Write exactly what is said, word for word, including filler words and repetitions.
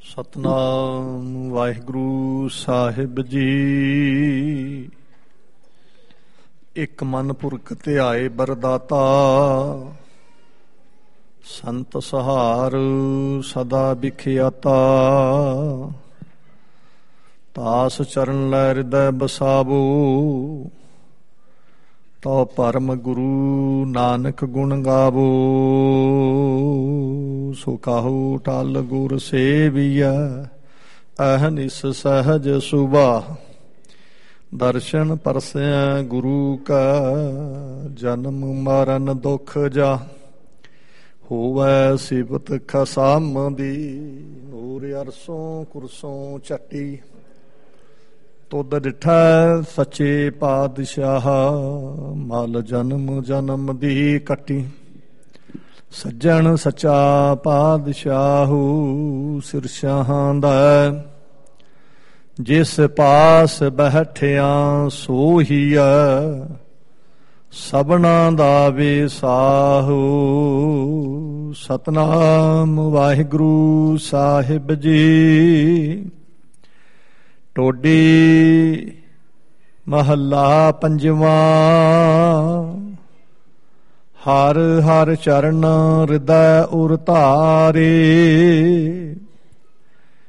ਸਤਨਾਮ ਵਾਹਿਗੁਰੂ ਸਾਹਿਬ ਜੀ। ਇੱਕ ਮਨ ਪੁਰਖ ਧਿਆਏ ਬਰਦਾਤਾ, ਸੰਤ ਸਹਾਰ ਸਦਾ ਬਿਖਿਆਤਾ। ਤਾਸ ਚਰਨ ਲੈ ਹਿਰਦੈ ਬਸਾਵੋ, ਤੋ ਪਰਮ ਗੁਰੂ ਨਾਨਕ ਗੁਣ ਗਾਵੋ। ਸੋ ਕਾਹੂ ਟਲ ਗੁਰ ਸੇਵੀਐ, ਅਹਨਿਸ ਸਹਜ ਸੁਭਾ। ਦਰਸ਼ਨ ਪਰਸੈ ਗੁਰੂ ਕਾ, ਜਨਮ ਮਰਨ ਦੁਖ ਜਾ। ਹੋਵੈ ਸਿਫਤ ਖਸਮ ਦੀ, ਨੂਰ ਅਰਸੋਂ ਕੁਰਸੋਂ ਚੱਟੀ। ਤੁਧ ਡਿਠੈ ਸੱਚੇ ਪਾਤਸ਼ਾਹ, ਮਲ ਜਨਮ ਜਨਮ ਦੀ ਕੱਟੀ। ਸੱਜਣ ਸੱਚਾ ਪਾਤਸ਼ਾਹੂ, ਸਿਰਸ਼ਾਹਾਂ ਦਾ ਜਿਸ ਪਾਸ ਬੈਠਿਆ ਸੋਹੀਐ। ਸਭਨਾ ਦਾ ਵਿਸਾਹੂ, ਸਤਨਾਮ ਵਾਹਿਗੁਰੂ ਸਾਹਿਬ ਜੀ। ਟੋਡੀ ਮਹੱਲਾ ਪੰਜਵਾਂ। ਹਰ ਹਰ ਚਰਨ ਹਿਰਦੈ ਉਰ ਧਾਰੇ,